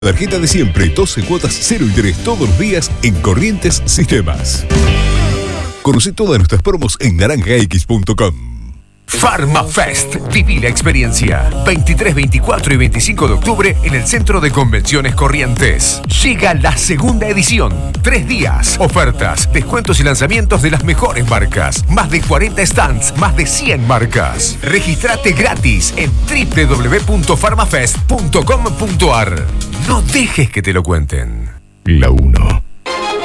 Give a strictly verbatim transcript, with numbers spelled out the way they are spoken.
Tarjeta de siempre, doce cuotas, cero interés todos los días en Corrientes Sistemas. Conoce todas nuestras promos en naranja x punto com. PharmaFest. Viví la experiencia. veintitrés, veinticuatro y veinticinco de octubre en el Centro de Convenciones Corrientes. Llega la segunda edición. Tres días. Ofertas, descuentos y lanzamientos de las mejores marcas. Más de cuarenta stands, más de cien marcas. Registrate gratis en doble u doble u doble u punto farmafest punto com punto a r. No dejes que te lo cuenten. La uno.